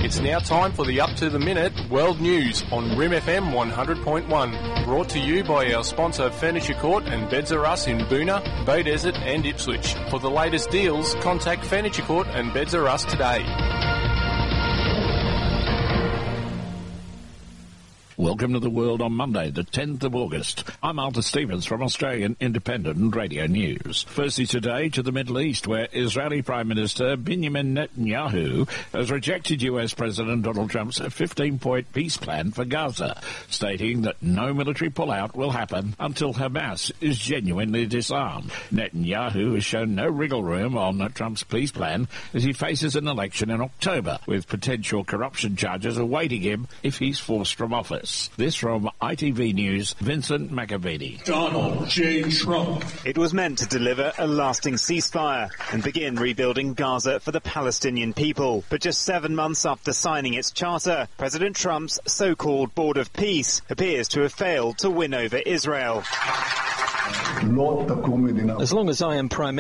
It's now time for the Up to the Minute World News on Rim FM 100.1. Brought to you by our sponsor Furniture Court and Beds R Us in Boonah, Bay Desert and Ipswich. For the latest deals, contact Furniture Court and Beds R Us today. Welcome to the world on Monday, the 10th of August. I'm Alta Stevens from Australian Independent Radio News. Firstly today to the Middle East, where Israeli Prime Minister Benjamin Netanyahu has rejected US President Donald Trump's 15-point peace plan for Gaza, stating that no military pullout will happen until Hamas is genuinely disarmed. Netanyahu has shown no wriggle room on Trump's peace plan as he faces an election in October, with potential corruption charges awaiting him if he's forced from office. This from ITV News, Vincent McAveety. Donald J. Trump. It was meant to deliver a lasting ceasefire and begin rebuilding Gaza for the Palestinian people. But just 7 months after signing its charter, President Trump's so-called Board of Peace appears to have failed to win over Israel. As long as I am Prime Minister,